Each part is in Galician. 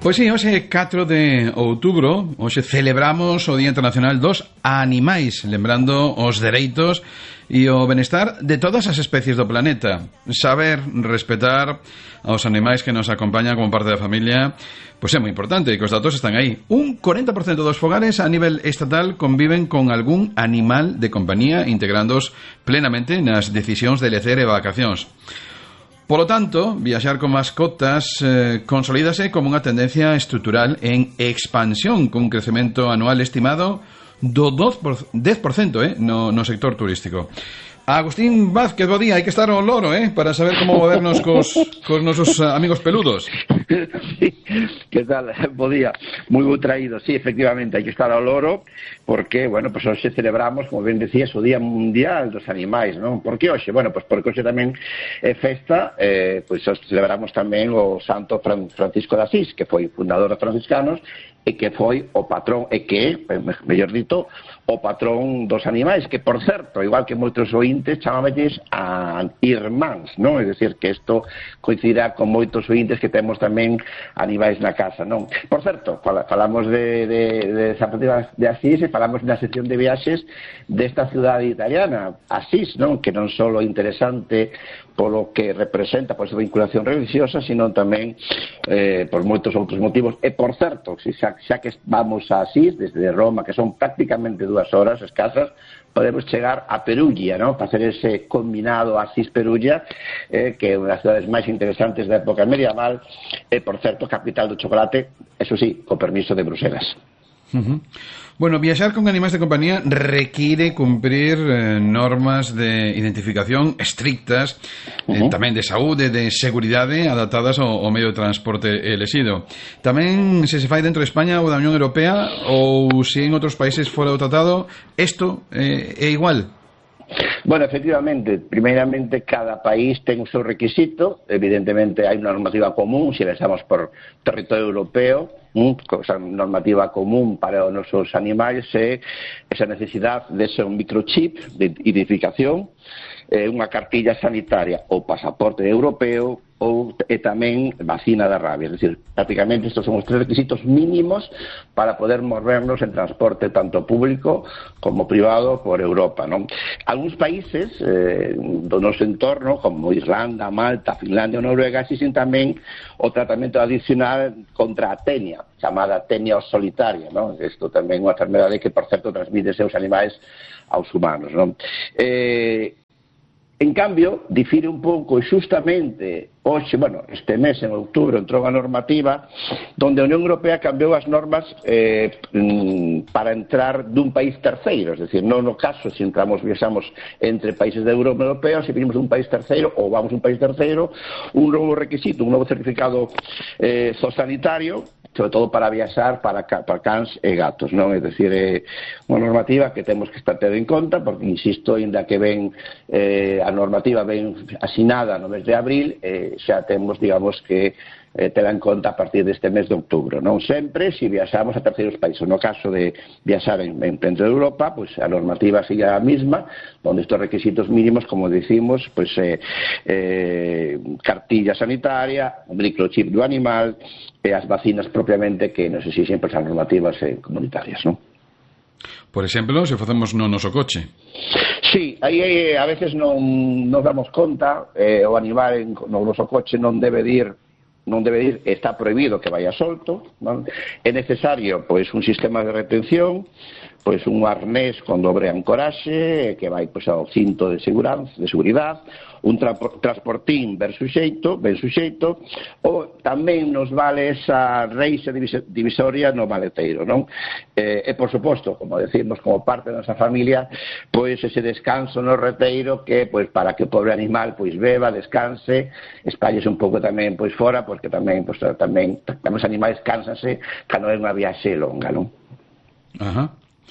Pois sí, hoxe 4 de outubro, hoxe celebramos o Día Internacional dos Animais, lembrando os dereitos e o benestar de todas as especies do planeta. Saber respetar aos animais que nos acompañan como parte da familia, pois é moi importante, e que os datos están aí. Un 40% dos fogares a nivel estatal conviven con algún animal de compañía, integrándoos plenamente nas decisións de lecer e vacacións. Polo tanto, viaxar con mascotas consolídase como unha tendencia estrutural en expansión, cun crecemento anual estimado do 10% no sector turístico. Agustín Vázquez, bo día, hai que estar ao loro, para saber como movernos cos nosos amigos peludos. Sí, que tal? Bo día, moi bo traído, sí, efectivamente, hai que estar ao loro, porque, bueno, pues hoxe celebramos, como ben decías, o Día Mundial dos Animais, non? Por que hoxe? Bueno, pues porque hoxe tamén é festa, pues celebramos tamén o Santo Francisco de Asís, que foi fundador dos franciscanos, e que foi o patrón, e que, mellor dito, o patrón dos animais, que, por certo, igual que moitos ointes, chamámelles a irmáns, non? É dicir, que isto coincidirá con moitos ointes que temos tamén animais na casa, non? Por certo, falamos de San Francisco de Asís e falamos na sección de viaxes desta cidade italiana, Asís, non? Que non só é interesante polo que representa, por esa vinculación religiosa, sino tamén por moitos outros motivos. E, por certo, xa que vamos a Asís, desde Roma, que son prácticamente 2 horas escasas, podemos chegar a Perugia, ¿no? Para hacer ese combinado Asís-Perugia, que é unha das cidades máis interesantes da época medieval, e, por certo, capital do chocolate, eso sí, co permiso de Bruselas. Bueno, viaxar con animais de compañía require cumprir normas de identificación estrictas, tamén de saúde, de seguridade, adaptadas ao medio de transporte elexido. Tamén se fai dentro de España ou da Unión Europea, ou se en outros países fora do tratado, isto é igual? Bueno, efectivamente, primeiramente cada país ten o seu requisito, evidentemente hai unha normativa común, se pensamos por territorio europeo, esa normativa común para os nosos animais é esa necesidade de ser un microchip de identificación, unha cartilla sanitaria ou pasaporte europeo ou tamén vacina da rabia. É dicir, prácticamente estes son os 3 requisitos mínimos para poder movernos en transporte tanto público como privado por Europa, non? Algúns países do noso entorno, como Irlanda, Malta, Finlandia ou Noruega, existen tamén o tratamento adicional contra a tenia, chamada tenia solitaria, non? Isto tamén é unha enfermedade que, por certo, transmite seus animais aos humanos, non? En cambio, difire un pouco, justamente, hoxe, bueno, este mes, en outubro, entrou a normativa donde a Unión Europea cambiou as normas para entrar dun país terceiro, es decir, non no caso se viaxamos entre países da Europa Europea, se vinimos dun país terceiro ou vamos a un país terceiro, un novo requisito, un novo certificado zoosanitario, sobre todo para viaxar para cans e gatos, non? É dicir, é unha normativa que temos que estar tendo en conta, porque, insisto, ainda que ven a normativa ben asinada no mes de abril, xa temos, digamos, que tela en conta a partir deste mes de outubro, non? Sempre se viaxamos a terceiros países. No caso de viaxar dentro de Europa, pues a normativa sigue a mesma, onde estes requisitos mínimos, como decimos, pues cartilla sanitaria, un microchip do animal e as vacinas propiamente que nos exigen as normativas comunitarias, non? Por exemplo, se facemos no noso coche. Sí, aí a veces non nos damos conta, o animal no noso coche non debe ir, está prohibido que vaya solto, non? É necesario, pois, un sistema de retención, pois un arnés con dobre ancoraxe que vai, pois, ao cinto de seguridade, un transportín ben suxeito, ou tamén nos vale esa reixa divisoria no maleteiro, non? E, por suposto, como decimos, como parte da nosa familia, pois ese descanso no reteiro que, pois, para que o pobre animal, pois, beba, descanse, espállese un pouco tamén, pois, fora, porque tamén, pois, os animais cánsanse cando é unha viaxe longa, non? Ajá.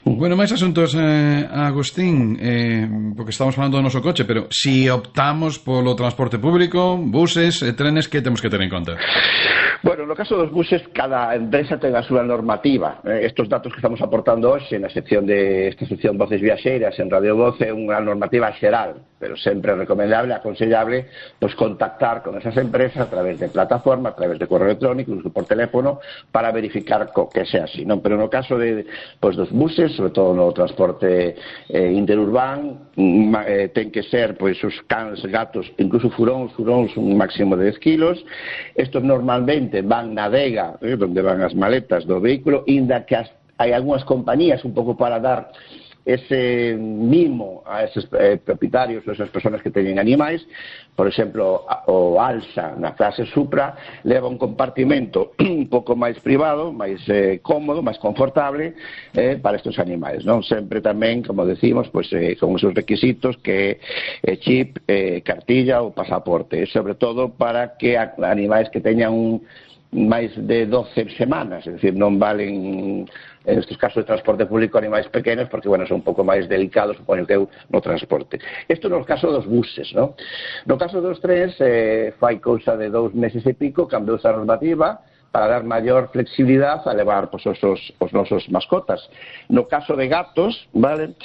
Bueno, máis asuntos, Agustín, porque estamos falando do noso coche, pero si optamos polo transporte público, buses e trenes, que temos que ter en conta? Bueno, no caso dos buses, cada empresa ten a súa normativa. Estos datos que estamos aportando hoxe na sección de esta sección Voces Viaxeiras en Radio Voz é unha normativa xeral, pero sempre recomendable, aconsellable, pues contactar con esas empresas a través de plataforma, a través de correo electrónico, incluso por teléfono, para verificar que sea así, non? Pero no caso de, pues, dos buses, sobre todo no transporte interurbán, ten que ser, pois, os cans, gatos, incluso furóns un máximo de 10 kilos. Estos normalmente van na adega, donde van as maletas do vehículo, inda que hai algunhas compañías un pouco para dar ese mimo a esos propietarios ou esas persoas que teñen animais. Por exemplo, o Alsa na clase Supra leva un compartimento un pouco máis privado, máis cómodo, máis confortable para estes animais, non? Sempre tamén, como decimos, pues, con esos requisitos que chip, cartilla ou pasaporte, sobre todo para que animais que teñan máis de 12 semanas, é dicir, non valen en estes casos de transporte público animais pequenos porque, bueno, son un pouco máis delicados, supoño que eu, no transporte. Isto no caso dos buses, non? No caso dos trens, fai cousa de 2 meses e pico, cambiou esa normativa para dar maior flexibilidade a levar, pues, os nosos mascotas. No caso de gatos, vale,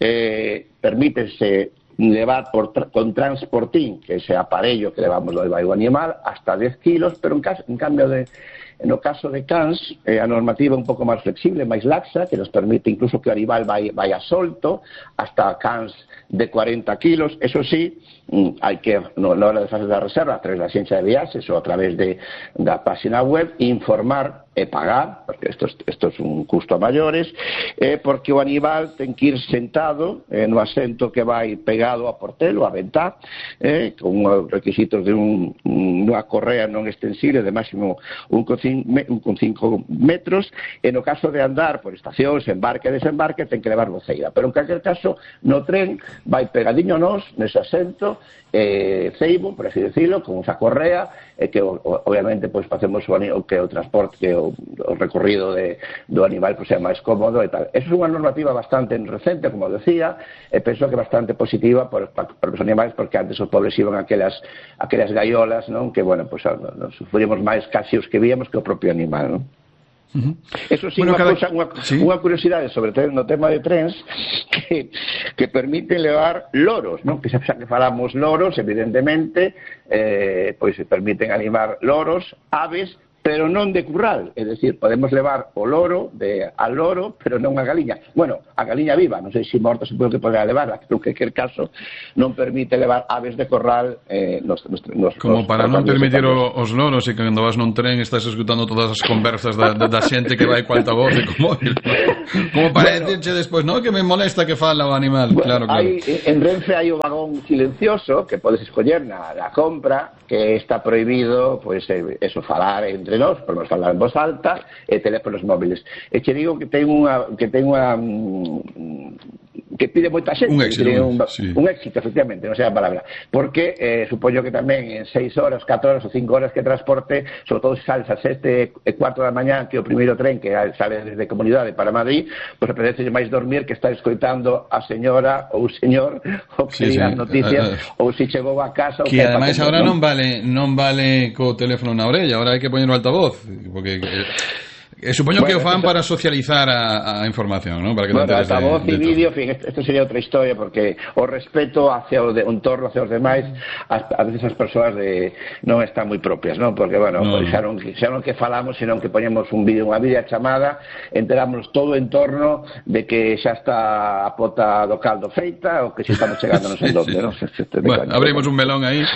permítese levar con transportín, que é ese aparello que levamos do o animal, hasta 10 kilos, pero en cambio no caso de cans, a normativa é un pouco máis flexible, máis laxa, que nos permite incluso que o animal vai a solto, hasta cans de 40 kilos. Eso sí, hai que, na hora de facer a reserva, a través da xencia de viaxes ou a través da página web, informar e pagar, porque isto é un custo a maiores, porque o animal ten que ir sentado no asento que vai pegado a portelo, a ventá, con requisitos de unha correa non extensible de máximo 1,5 metros, e no caso de andar por estacións, embarque e desembarque, ten que levar voceira. Pero en calquer caso, no tren vai pegadiño nos, nese asento, ceibo, por así decirlo, con esa correa, que obviamente pues facemos que o transporte, que o recorrido do animal pues sea máis cómodo e tal. Eso é unha normativa bastante recente, como decía, e penso que bastante positiva para os animais, porque antes os pobres iban a aquelas gaiolas, non? Que, bueno, pues nos sufrimos máis casi os que víamos que o propio animal, non? Eso sí, bueno, unha curiosidade sobre no tema de trens que permiten levar loros, non? Que xa que falamos loros, evidentemente, pois se permiten animar loros, aves, pero non de curral, é dicir, podemos levar o loro al loro, pero non a galiña. Bueno, a galiña viva, non sei se morta supoño que poderá levarla, pero que aquel caso non permite levar aves de corral como para non permitir os loros, e que cando vas nun tren estás escutando todas as conversas da xente que vai co altavoz e co móvil, como para decirche despois, non, que me molesta que fala o animal. Bueno, claro. En Renfe hai o vagón silencioso que podes escoller na compra, que está prohibido, pois, eso, falar entre nós, podemos falar en voz alta, e teléfonos móviles. E che digo que ten unha que pide moita xente, un éxito, efectivamente, non sei a palabra, porque supoño que tamén en 6 horas, 4 horas ou 5 horas que transporte, sobre todo se sales a 7:15 da mañá, que o primeiro tren que sale desde Comunidade para Madrid, pois apetece máis dormir que estar escoitando a señora ou o señor ou que digan noticias, ou se chegou a casa, que ademais agora non vale co teléfono na orella, agora hai que poñer o altavoz, porque supoño que o fan para socializar a información, ¿no? Para que altavoz e vídeo, en fin, isto sería outra historia, porque o respeto hacia o entorno, hacia os demais, a veces as persoas non están moi propias, non? Porque, bueno, xa non que falamos, senón que poñemos un vídeo, unha videochamada, enteramos todo o entorno de que xa está a pota do caldo feita, ou que se estamos chegando non sei onde, non? Bueno, abrimos un melón aí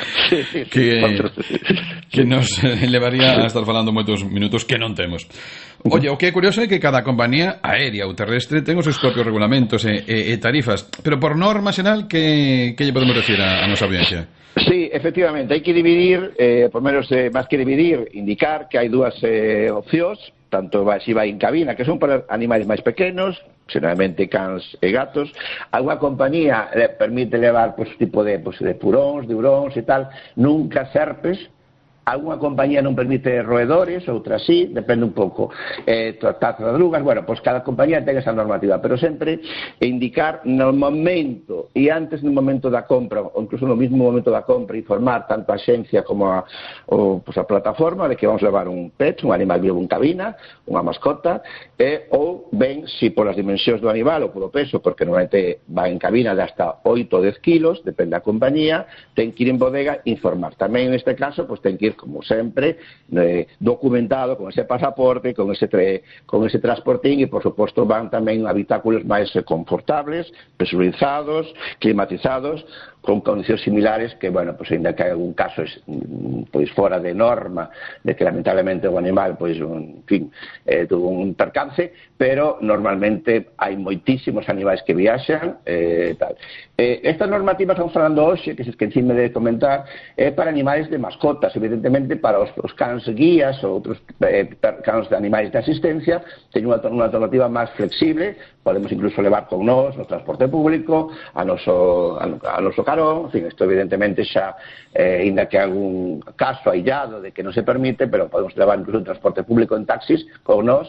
que nos levaría a estar falando moitos minutos que non temos. Oye, o que é curioso é que cada compañía aérea ou terrestre ten os seus propios regulamentos e tarifas, pero por norma xeral, que lle podemos decir a nosa audiencia? Sí, efectivamente, hai que dividir, por menos, máis que dividir, indicar que hai dúas opcións, tanto si vai en cabina, que son para animais máis pequenos, xeralmente cans e gatos. Alguna compañía permite levar tipo de puróns, de huróns e tal, nunca serpes, Alguna compañía non permite roedores, outra sí, depende un pouco. Tartarugas, bueno, pois cada compañía ten esa normativa, pero sempre indicar no momento e antes no momento da compra, ou incluso no mismo momento da compra, informar tanto a xencia como a plataforma de que vamos levar un pet, un animal vivo en cabina, unha mascota, ou ben, se polas dimensións do animal ou polo peso, porque normalmente va en cabina de hasta 8 ou 10 kilos, depende da compañía, ten que ir en bodega informar. Tamén neste caso, pois ten que ir, como sempre, documentado con ese pasaporte, con ese transportín, e por suposto van tamén habitáculos máis confortables, presurizados, climatizados, con condicións similares que, bueno, pois ainda que hai algún caso pois fora de norma, de que lamentablemente o animal, pois, en fin, tuvo un percance, pero normalmente hai moitísimos animais que viaxan, tal. Estas normativas estamos falando hoxe, que se esquecime de comentar, é para animais de mascotas, evidentemente para os cans guías ou outros cans de animais de asistencia, teñen unha alternativa máis flexible, podemos incluso levar con nós no transporte público, a noso carón, en fin, isto evidentemente xa, ainda que algún caso aillado de que non se permite, pero podemos levar incluso en transporte público en taxis con nós,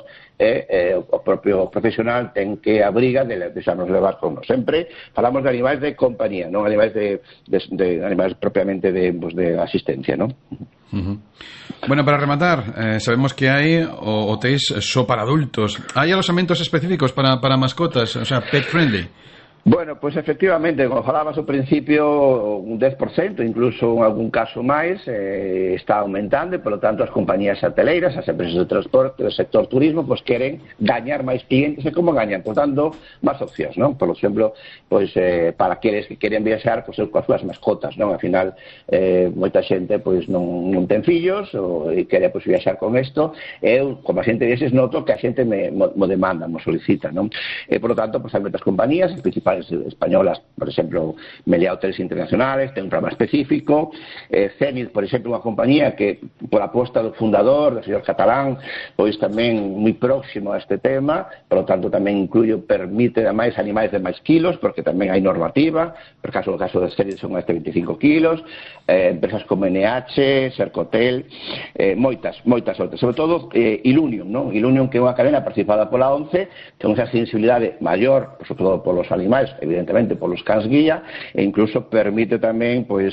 o propio profesional ten que abriga de deixarnos levar con nós. Sempre falamos de animais de compañía, non animais de animais propiamente de asistencia, non? Bueno, para rematar, sabemos que hai hotéis só para adultos. Hai alojamentos específicos para mascotas, o sea, pet friendly? Bueno, pois efectivamente, como falabas ao principio, un 10%, incluso en algún caso máis, está aumentando, e, polo tanto, as compañías hoteleiras, as empresas de transporte, do sector turismo, pois queren gañar máis clientes, e como gañan? Pois dando máis opcións, non? Por exemplo, pois para aqueles que queren viaxar, pois coas súas mascotas, non? Ao final, moita xente pois non ten fillos, e quere pois viaxar con isto, e eu, como a xente dices, noto que a xente mo demanda, mo solicita, non? E, por lo tanto, pois hai moitas compañías, as principais españolas, por exemplo, Meliá Hoteles Internacionales, ten un programa específico, Zenit, por exemplo, unha compañía que, por aposta do fundador, do señor Catalán, pois tamén moi próximo a este tema, por lo tanto tamén permite máis animais de máis kilos, porque tamén hai normativa, por caso de Zenit son hasta 25 kilos, empresas como NH, Sercotel, moitas outras, sobre todo Ilunium, non? Ilunium, que é unha cadena participada pola ONCE, ten unha sensibilidade maior, por sobre todo polos animais, evidentemente polos cans guía, e incluso permite tamén pois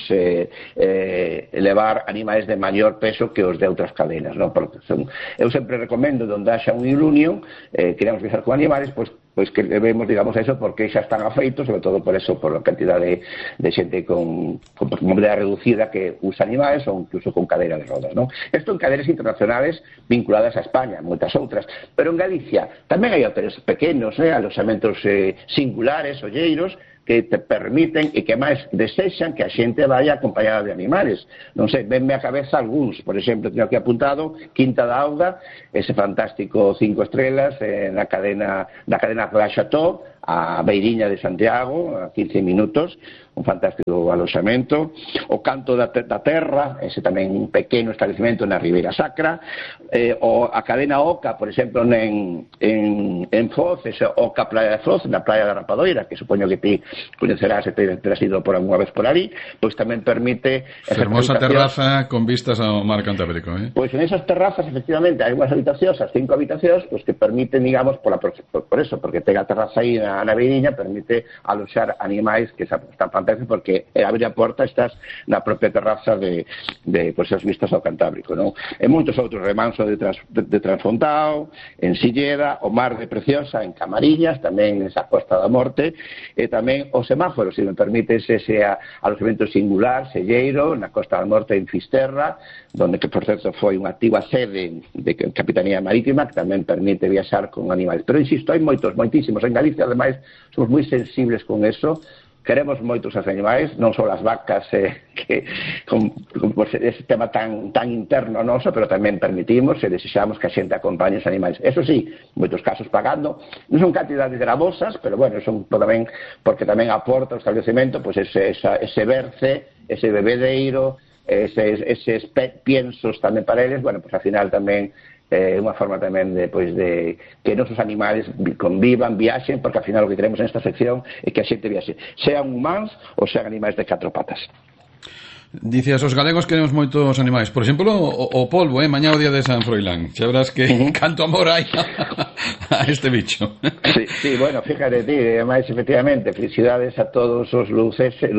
levar animais de maior peso que os de outras cadenas, non? Porque eu sempre recomendo onde haxa un Ilunium, queremos viajar con animales, pois que debemos, digamos, eso, porque xa están afeitos, sobre todo por eso, por a cantidade de xente con movilidade reducida que usa animais, ou incluso con cadeira de rodas, non? Isto en cadenas internacionales vinculadas a España, moitas outras, pero en Galicia tamén hai hoteles pequenos, alojamentos singulares, olleiros, que te permiten e que máis desexan que a xente vaya acompañada de animales. Non sei, venme a cabeza algúns, por exemplo, teño aquí apuntado Quinta da Auga, ese fantástico 5 estrelas na cadena Royal Chateau, a beiriña de Santiago, a 15 minutos, un fantástico aloxamento, o Canto da Terra, ese tamén un pequeno establecimento na Ribeira Sacra, a cadena Oca, por exemplo, en Foz, ese Oca Praia de Foz, na Praia da Rapadoira, que supoño que ti coñecerás e terás ido por algunha vez por ali, pois tamén permite... Fermosa terraza con vistas ao mar Cantábrico, Pois en esas terrazas, efectivamente, hai unhas habitacións, as 5 habitacións, pois que permiten, digamos, por eso, porque ten a terraza aí na beiriña, permite aloxar animais que están fantásticos, porque abrir a porta estás na propia terraza de pois, as vistas ao Cantábrico, non? E moitos outros, Remanso de Transfontao, en Silleda, o Mar de Preciosa, en Camariñas, tamén esa Costa da Morte, e tamén o Semáforo, se me permites, ese alojamento singular, selleiro, na Costa da Morte, en Fisterra, donde, que por certo foi unha activa sede de Capitanía Marítima, que tamén permite viaxar con animais. Pero insisto, hai moitísimos. En Galicia, ademais, somos moi sensibles con eso, queremos moitos os animais, non só as vacas, que con ese tema tan interno noso, pero tamén permitimos e desexamos que a xente acompañe os animais. Eso sí, moitos casos pagando, non son cantidades gravosas, pero bueno, son tamén, porque tamén aporta o establecemento, pois ese berce, ese bebedeiro, eses piensos tamén para eles, bueno, pois ao final tamén unha forma tamén de que nosos animales convivan, viaxen, porque ao final o que queremos nesta sección é que a xente viaxe, sean humanos ou sean animais de 4 patas. Dice, os galegos queremos moitos animais. Por exemplo, o polvo, mañá o día de San Froilán. Xa verás que canto amor hai a este bicho. Sí, bueno, fíjate ti, ademais, efectivamente, felicidades a todos os lucenses,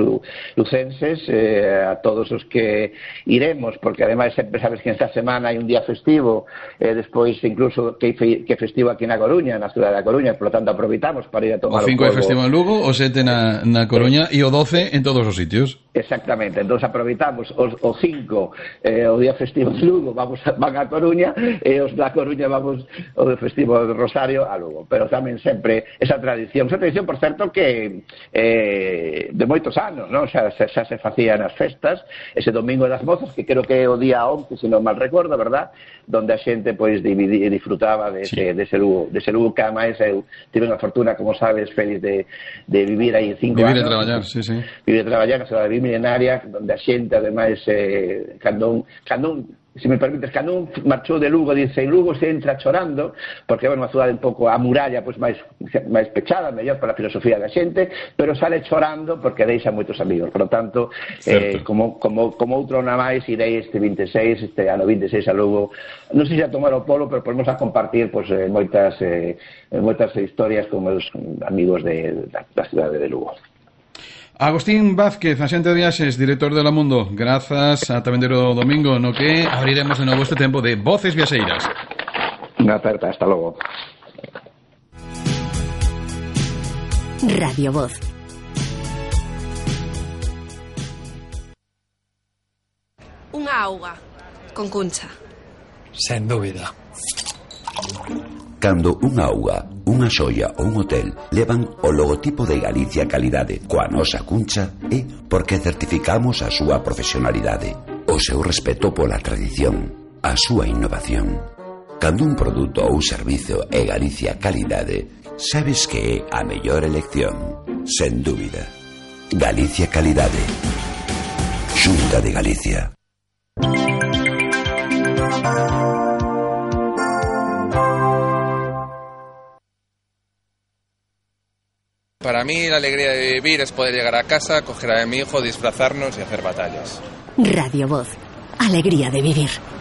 a todos os que iremos, porque ademais sempre sabes que esta semana hai un día festivo, despois incluso que festivo aquí na Coruña, na cidade da Coruña, por lo tanto aproveitamos para ir a tomar o 5 é festivo en Lugo, o 7 na Coruña e o 12 en todos os sitios. Exactamente, entón aproveitamos o 5 o día festivo de Lugo van a Coruña e os da Coruña vamos o festivo de Rosario a Lugo, pero tamén sempre esa tradición, por certo que de moitos anos, non? Xa se facían as festas, ese domingo das mozas, que creo que é o día 11, se non mal recordo, verdad? Donde a xente pois disfrutaba dese Lugo, que ademais eu tive a fortuna, como sabes, feliz de vivir aí 5 anos. Vivir e traballar, sí. Vivir e traballar, na cidade de milenaria, donde a xente, ademais, cando se me permites, cando un marchou de Lugo, dice, en Lugo se entra chorando, porque é unha cidade un pouco a muralla, pois máis pechada, mellor para a filosofía da xente, pero sale chorando porque deixa moitos amigos. Por lo tanto, como outro na máis, irei este ano 26 a Lugo, non sei se a tomar o polo, pero podemos a compartir pois, moitas historias con meus amigos da cidade de Lugo. Agustín Vázquez, axente de viaxes, director de La Mundo, grazas a Tabendero Domingo, no que abriremos de novo este tempo de Voces Viaxeiras. Unha aperta, hasta logo. Radio Voz. Unha auga con Cuncha. Sen dúbida. Cando unha auga, unha xoia ou un hotel levan o logotipo de Galicia Calidade coa nosa Cuncha, é porque certificamos a súa profesionalidade, o seu respeto pola tradición, a súa innovación. Cando un produto ou servizo é Galicia Calidade, sabes que é a mellor elección, sen dúbida. Galicia Calidade. Xunta de Galicia. Para mí la alegría de vivir es poder llegar a casa, coger a mi hijo, disfrazarnos y hacer batallas. Radio Voz. Alegría de vivir.